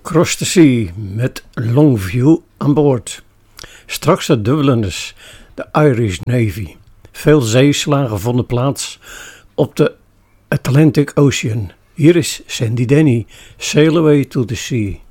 Across the Sea met Longview aan boord. Straks de Dubliners, de Irish Navy. Veel zeeslagen vonden plaats op de Atlantic Ocean. Hier is Sandy Denny, Sail Away to the Sea.